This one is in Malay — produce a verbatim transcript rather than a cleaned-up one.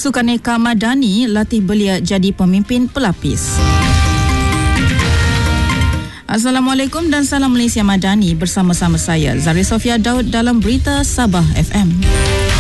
Sukaneka Madani latih belia jadi pemimpin pelapis. Assalamualaikum dan salam Malaysia Madani, bersama-sama saya Zari Sofia Daud dalam Berita Sabah F M.